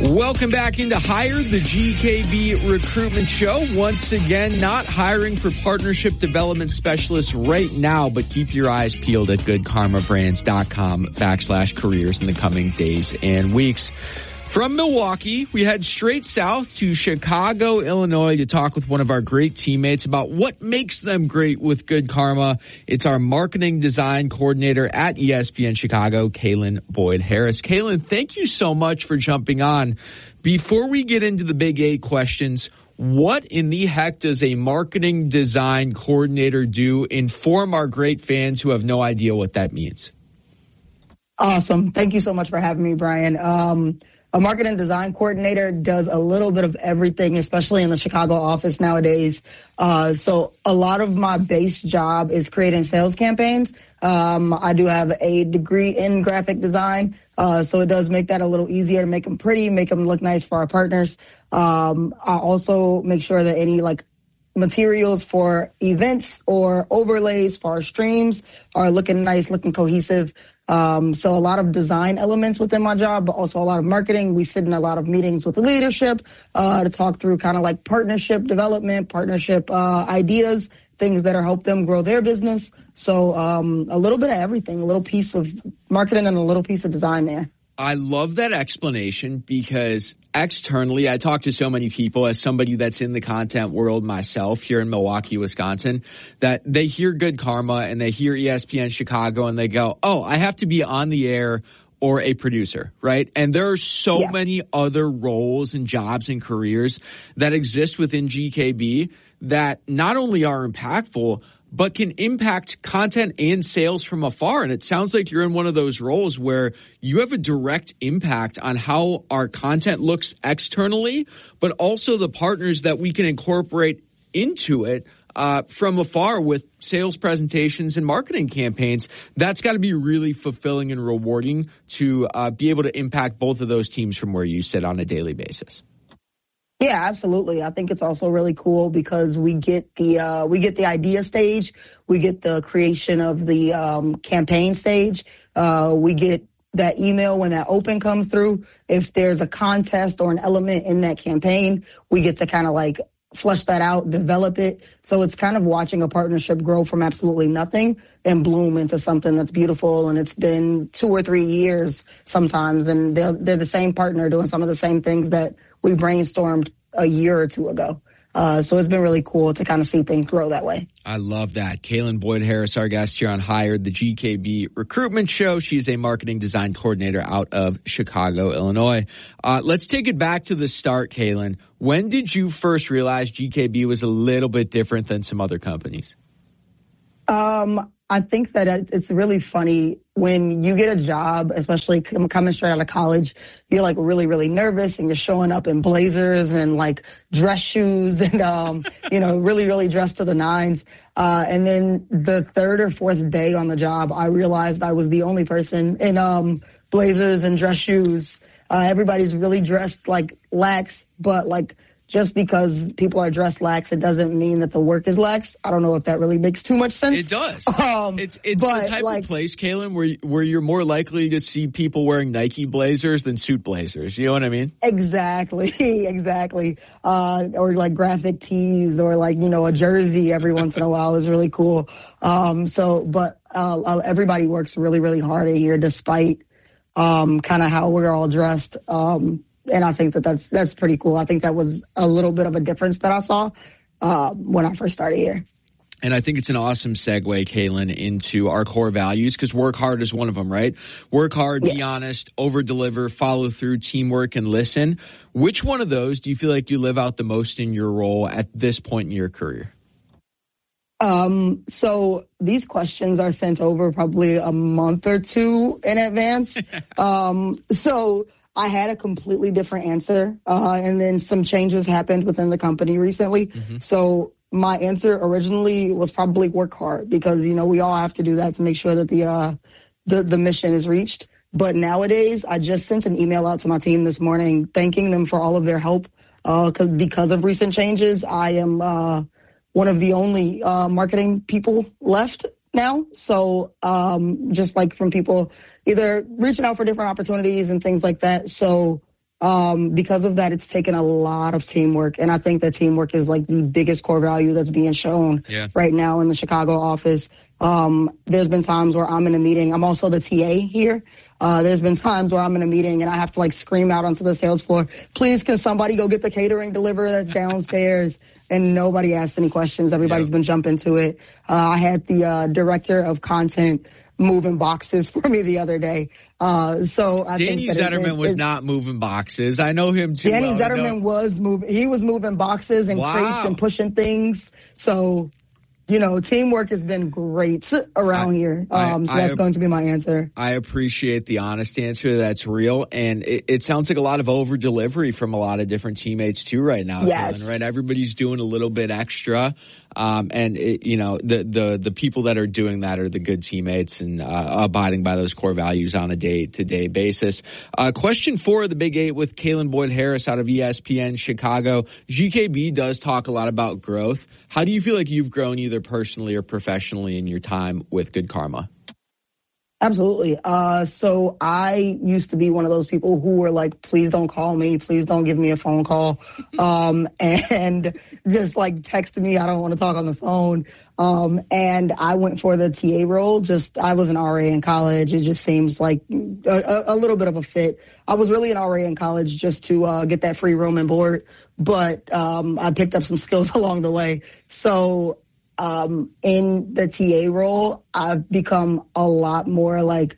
Welcome back into Hire, the GKB recruitment show. Once again, not hiring for partnership development specialists right now, but keep your eyes peeled at goodkarmabrands.com/careers in the coming days and weeks. From Milwaukee, we head straight south to Chicago, Illinois to talk with one of our great teammates about what makes them great with Good Karma. It's our marketing design coordinator at ESPN Chicago, Kaylin Boyd-Harris. Kaylin, thank you so much for jumping on. Before we get into the Big 8 questions, what in the heck does a marketing design coordinator do? Inform our great fans who have no idea what that means. Awesome. Thank you so much for having me, Brian. A marketing design coordinator does a little bit of everything, especially in the Chicago office nowadays. So a lot of my base job is creating sales campaigns. I do have a degree in graphic design, so it does make that a little easier to make them pretty, make them look nice for our partners. I also make sure that any materials for events or overlays for our streams are looking nice, looking cohesive. So a lot of design elements within my job, but also a lot of marketing. We sit in a lot of meetings with the leadership to talk through kind of like partnership development, partnership ideas, things that are help them grow their business. So a little bit of everything, a little piece of marketing and a little piece of design there. I love that explanation because externally, I talk to so many people as somebody that's in the content world myself here in Milwaukee, Wisconsin, that they hear Good Karma and they hear ESPN Chicago and they go, oh, I have to be on the air or a producer, right? And there are so many other roles and jobs and careers that exist within GKB that not only are impactful, but can impact content and sales from afar. And it sounds like you're in one of those roles where you have a direct impact on how our content looks externally, but also the partners that we can incorporate into it from afar with sales presentations and marketing campaigns. That's got to be really fulfilling and rewarding to be able to impact both of those teams from where you sit on a daily basis. Yeah, absolutely. I think it's also really cool because we get the idea stage, we get the creation of the campaign stage, we get that email when that open comes through. If there's a contest or an element in that campaign, we get to kind of like flesh that out, develop it. So it's kind of watching a partnership grow from absolutely nothing and bloom into something that's beautiful. And it's been 2 or 3 years sometimes, and they're the same partner doing some of the same things that we brainstormed a year or two ago. So it's been really cool to kind of see things grow that way. I love that. Kaylin Boyd-Harris, our guest here on Hired, the GKB recruitment show. She's a marketing design coordinator out of Chicago, Illinois. Let's take it back to the start, Kaylin. When did you first realize GKB was a little bit different than some other companies? I think that it's really funny when you get a job, especially coming straight out of college, you're like really, really nervous and you're showing up in blazers and like dress shoes and, really, really dressed to the nines. And then the 3rd or 4th day on the job, I realized I was the only person in blazers and dress shoes. Everybody's really dressed like lax, but like just because people are dressed lax, it doesn't mean that the work is lax. I don't know if that really makes too much sense. It does. It's the type of place, Kaylin, where you're more likely to see people wearing Nike blazers than suit blazers. You know what I mean? Exactly. Or like graphic tees or like, a jersey every once in a while is really cool. But everybody works really, really hard in here despite kind of how we're all dressed. And I think that's pretty cool. I think that was a little bit of a difference that I saw when I first started here. And I think it's an awesome segue, Kaylin, into our core values because work hard is one of them, right? Work hard, Be honest, over-deliver, follow through, teamwork, and listen. Which one of those do you feel like you live out the most in your role at this point in your career? So these questions are sent over probably a month or two in advance. So I had a completely different answer, and then some changes happened within the company recently. Mm-hmm. So my answer originally was probably work hard because, we all have to do that to make sure that the mission is reached. But nowadays, I just sent an email out to my team this morning thanking them for all of their help because of recent changes. I am one of the only marketing people left now. So just like from people either reaching out for different opportunities and things like that. So Because of that, it's taken a lot of teamwork. And I think that teamwork is like the biggest core value that's being shown right now in the Chicago office. There's been times where I'm in a meeting. I'm also the TA here. There's been times where I'm in a meeting and I have to like scream out onto the sales floor, please, can somebody go get the catering deliverer that's downstairs? And nobody asked any questions. Everybody's been jumping to it. I had the director of content moving boxes for me the other day. So I Danny think Zetterman was not moving boxes. I know him too. Danny Zetterman was moving. He was moving boxes and crates and pushing things. So, you know, teamwork has been great around here. So that's going to be my answer. I appreciate the honest answer. That's real. And it sounds like a lot of over delivery from a lot of different teammates too right now. Yes. Kellen, right? Everybody's doing a little bit extra. And you know, the people that are doing that are the good teammates and abiding by those core values on a day-to-day basis. Question 4 of the Big 8 with Kalen Boyd-Harris out of ESPN Chicago. GKB does talk a lot about growth. How do you feel like you've grown either personally or professionally in your time with Good Karma? Absolutely. So I used to be one of those people who were like, please don't call me. Please don't give me a phone call. And just like text me. I don't want to talk on the phone. And I went for the TA role. I was an RA in college. It just seems like a little bit of a fit. I was really an RA in college just to get that free room and board. But I picked up some skills along the way. So in the TA role, I've become a lot more like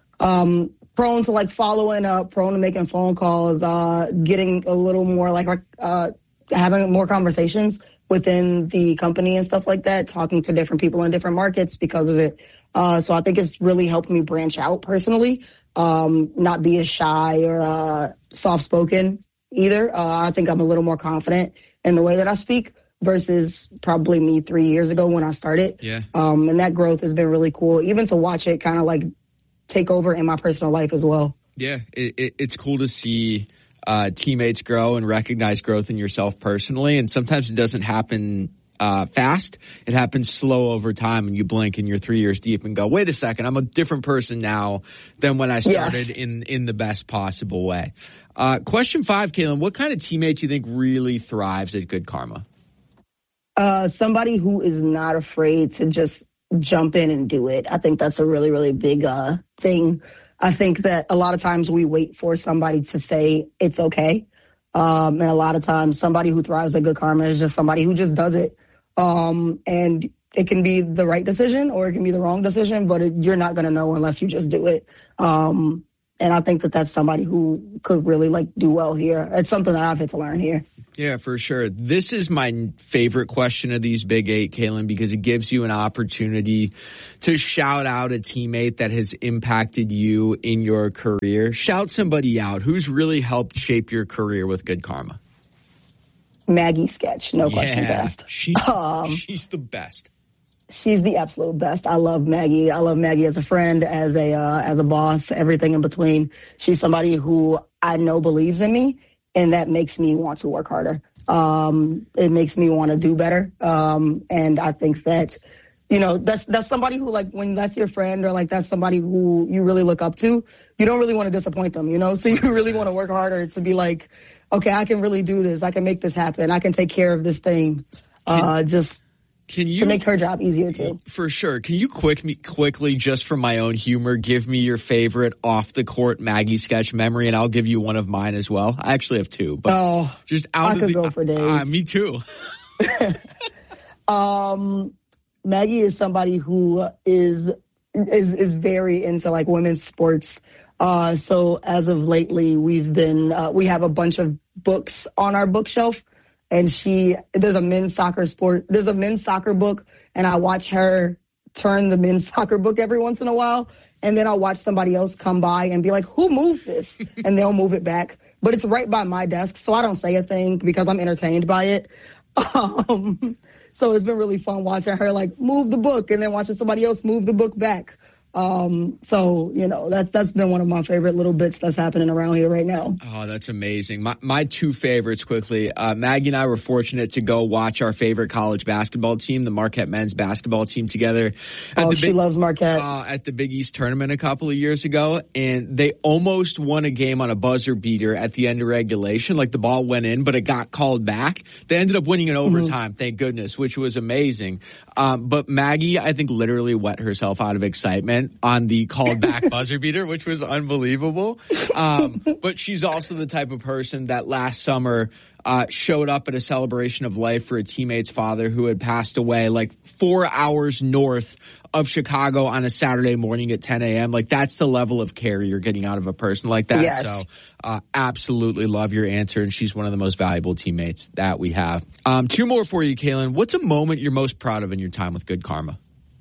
prone to like following up, prone to making phone calls, getting a little more like having more conversations within the company and stuff like that, talking to different people in different markets because of it. So I think it's really helped me branch out personally, not be as shy or soft-spoken either. I think I'm a little more confident in the way that I speak versus probably me 3 years ago when I started. Yeah. And that growth has been really cool, even to watch it kind of like take over in my personal life as well. Yeah, it's cool to see teammates grow and recognize growth in yourself personally. And sometimes it doesn't happen fast. It happens slow over time, and you blink and you're 3 years deep and go, wait a second, I'm a different person now than when I started in the best possible way. Question 5, Kalen, what kind of teammate do you think really thrives at Good Karma? Somebody who is not afraid to just jump in and do it. I think that's a really, really big thing. I think that a lot of times we wait for somebody to say it's okay. And a lot of times somebody who thrives at Good Karma is just somebody who just does it. And it can be the right decision or it can be the wrong decision, but you're not going to know unless you just do it. And I think that that's somebody who could really like do well here. It's something that I've had to learn here. Yeah, for sure. This is my favorite question of these Big 8, Kalen, because it gives you an opportunity to shout out a teammate that has impacted you in your career. Shout somebody out who's really helped shape your career with Good Karma. Maggie Sketch, no questions asked. She's the best. She's the absolute best. I love Maggie. I love Maggie as a friend, as a boss, everything in between. She's somebody who I know believes in me, and that makes me want to work harder. It makes me want to do better. And I think that, you know, that's somebody who, like, when that's your friend or like that's somebody who you really look up to, you don't really want to disappoint them, you know? So you really want to work harder to be like, okay, I can really do this. I can make this happen. I can take care of this thing. To make her job easier too. For sure. Can you quickly, just for my own humor, give me your favorite off the court Maggie Sketch memory, and I'll give you one of mine as well. I actually have two, but just out I of could go for days. Me too. Maggie is somebody who is very into like women's sports. So as of lately, we have a bunch of books on our bookshelf. And there's a men's soccer book, and I watch her turn the men's soccer book every once in a while. And then I'll watch somebody else come by and be like, who moved this? And they'll move it back. But it's right by my desk, so I don't say a thing because I'm entertained by it. So it's been really fun watching her like move the book and then watching somebody else move the book back. So, that's been one of my favorite little bits that's happening around here right now. Oh, that's amazing. My two favorites quickly. Maggie and I were fortunate to go watch our favorite college basketball team, the Marquette men's basketball team, together. She loves Marquette. At the Big East tournament a couple of years ago, and they almost won a game on a buzzer beater at the end of regulation. Like, the ball went in, but it got called back. They ended up winning in overtime, thank goodness, which was amazing. But Maggie, I think, literally wet herself out of excitement on the called back buzzer beater, which was unbelievable. But she's also the type of person that last summer showed up at a celebration of life for a teammate's father who had passed away like 4 hours north of Chicago on a Saturday morning at 10 a.m. Like, that's the level of care you're getting out of a person like that. Yes. So absolutely love your answer, and she's one of the most valuable teammates that we have. Two more for you, Kaylin. What's a moment you're most proud of in your time with Good Karma?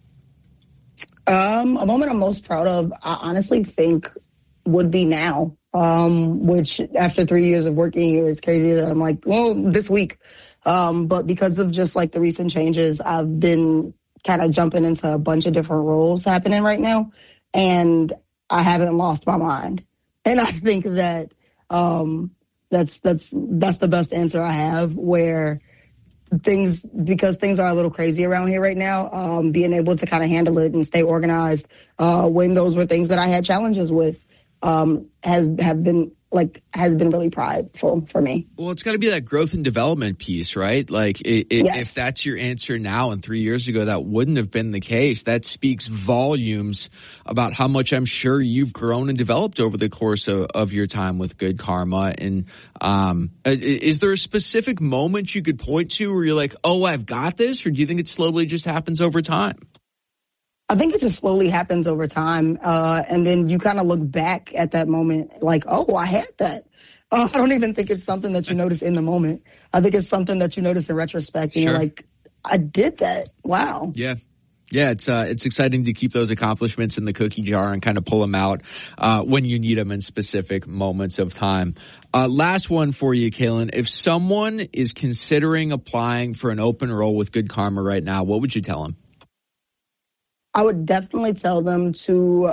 A moment I'm most proud of, I honestly think, would be now, which after 3 years of working here, it's crazy that I'm like, well, this week. But because of just like the recent changes, I've been kind of jumping into a bunch of different roles happening right now, and I haven't lost my mind. And I think that that's the best answer I have, where because things are a little crazy around here right now, being able to kind of handle it and stay organized when those were things that I had challenges with has been really prideful for me. Well, it's got to be that growth and development piece, right? Like, Yes. If that's your answer now and 3 years ago that wouldn't have been the case, that speaks volumes about how much I'm sure you've grown and developed over the course of your time with Good Karma. And is there a specific moment you could point to where you're like, oh, I've got this? Or do you think it slowly just happens over time? I think it just slowly happens over time. And then you kind of look back at that moment like, oh, I had that. I don't even think it's something that you notice in the moment. I think it's something that you notice in retrospect. And You're like, I did that. Wow. Yeah. Yeah, it's exciting to keep those accomplishments in the cookie jar and kind of pull them out when you need them in specific moments of time. Last one for you, Kaylin. If someone is considering applying for an open role with Good Karma right now, what would you tell them? I would definitely tell them to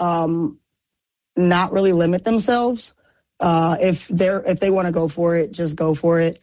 not really limit themselves. If they want to go for it, just go for it.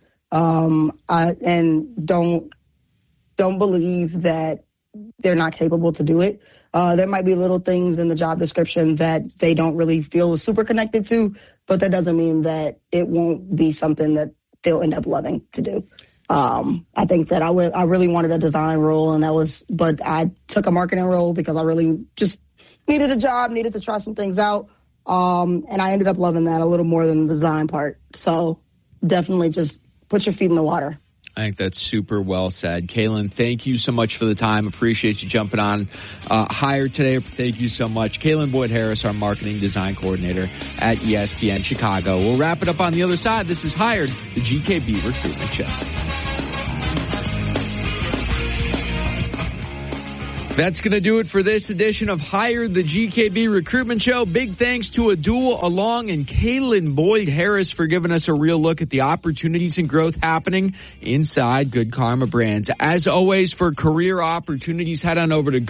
And don't believe that they're not capable to do it. There might be little things in the job description that they don't really feel super connected to, but that doesn't mean that it won't be something that they'll end up loving to do. I think that I really wanted a design role, but I took a marketing role because I really just needed a job, needed to try some things out. And I ended up loving that a little more than the design part. So definitely just put your feet in the water. I think that's super well said. Kaylin, thank you so much for the time. Appreciate you jumping on Hired today. Thank you so much. Kaylin Boyd-Harris, our marketing design coordinator at ESPN Chicago. We'll wrap it up on the other side. This is Hired, the GKB Recruitment Show. That's going to do it for this edition of Hired, the GKB Recruitment Show. Big thanks to Adul Along and Kaylin Boyd-Harris for giving us a real look at the opportunities and growth happening inside Good Karma Brands. As always, for career opportunities, head on over to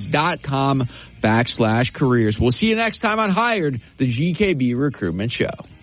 goodkarmabrands.com/careers. We'll see you next time on Hired, the GKB Recruitment Show.